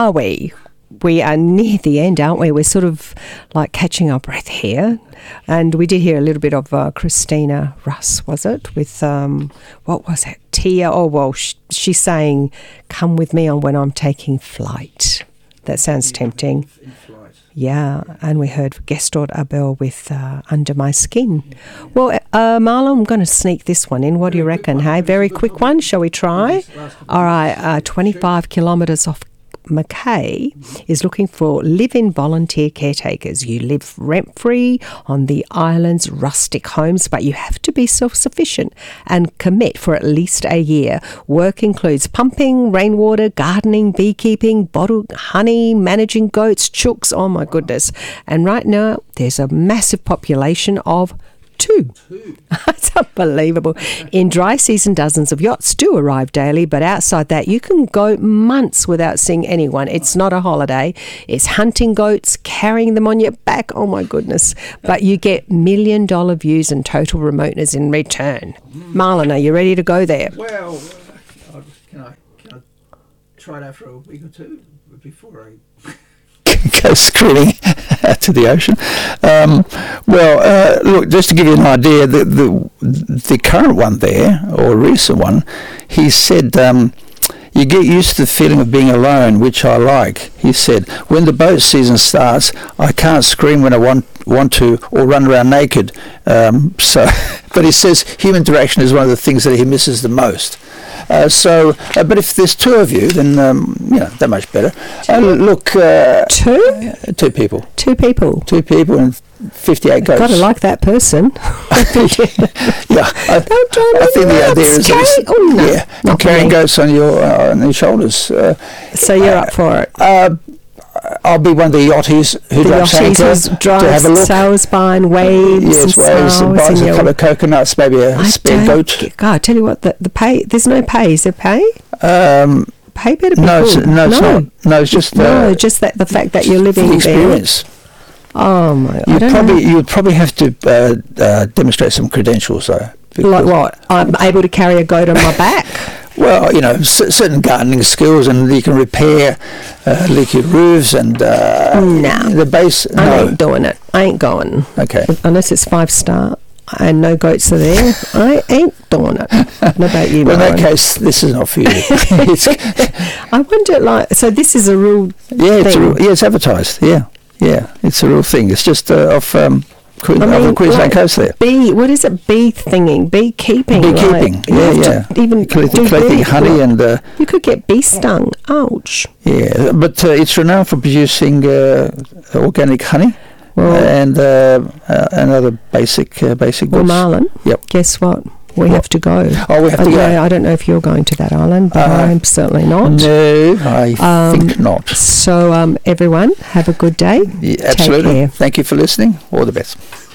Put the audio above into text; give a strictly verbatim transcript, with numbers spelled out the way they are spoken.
Are we? We are near the end, aren't we? We're sort of like catching our breath here. And we did hear a little bit of uh, Christina Russ, was it? With, um, what was it? Tia. Oh, well, sh- she's saying, come with me on when I'm taking flight. That sounds tempting. In flight. Yeah, and we heard Gestort Abel with uh, Under My Skin. Well, uh, Marlon, I'm going to sneak this one in. What do you reckon, hey? Very quick one. Shall we try? All right, uh, twenty-five kilometres off Mackay is looking for live-in volunteer caretakers. You live rent-free on the island's rustic homes, but you have to be self-sufficient and commit for at least a year. Work includes pumping, rainwater, gardening, beekeeping, bottled honey, managing goats, chooks. Oh my goodness. And right now there's a massive population of Two. Two. It's unbelievable. In dry season, dozens of yachts do arrive daily, but outside that, you can go months without seeing anyone. It's not a holiday. It's hunting goats, carrying them on your back. Oh, my goodness. But you get million dollar views and total remoteness in return. Marlon, are you ready to go there? Well, uh, I'll just, can, I, can I try it out for a week or two before I... go screaming to the ocean. Um, well, uh, look, just to give you an idea, the, the the current one there, or recent one, he said, um, you get used to the feeling of being alone, which I like. He said, when the boat season starts, I can't scream when I want want to or run around naked. Um, so, but he says human interaction is one of the things that he misses the most. Uh, so, uh, but if there's two of you, then um, you know that much better. Uh, look, uh, two, uh, two people, two people, two people, and fifty-eight goats. Gotta like that person. yeah, I, Don't try I think the idea is that oh, no, yeah, and carrying me. goats on your uh, on your shoulders. Uh, so you're uh, up for it. Uh, I'll be one of the yachties who the drives yachties anchor drives to have a look. sails behind waves Yes, and waves, smiles and buys and a your- couple of coconuts, maybe a I spare don't goat. get- God, I tell you what, the, the pay, there's no pay. Is there pay? Um, Pay better be no, it's, good. no, it's no. not. No, it's just uh, No, just that the fact that you're living the there. experience. Oh my! I You don't probably know. you would probably have to uh, uh, demonstrate some credentials though. Like because- what? I'm able to carry a goat on my back. Well, you know, c- certain gardening skills, and you can repair uh, leaky roofs and uh, No. the base. I No, ain't doing it. I ain't going. okay. Unless it's five star and no goats are there, I ain't doing it. What about you, Well, in that Marlon? case, this is not for you. It's, I wonder, like, so this is a real yeah, it's a thing. real, yeah, it's advertised. Yeah, yeah, it's a real thing. It's just uh, off um, Queen, I off mean, the Queensland like, coast there. Bee, what is it? Bee thinging, beekeeping. Beekeeping, like, you yeah, have to yeah. Even collecting, do collecting bee- honey and uh, You could get bee stung. Ouch. yeah, but uh, it's renowned for producing uh, organic honey Well, and uh, uh, and other basic uh, basic well, goods. Marlon. Yep. Guess what? We What? have to go. Oh, we have I, to go. know- I don't know if you're going to that island, but Uh, I'm certainly not. No, I Um, think not. So, um, everyone, have a good day. Yeah, Take absolutely. care. Thank you for listening. All the best.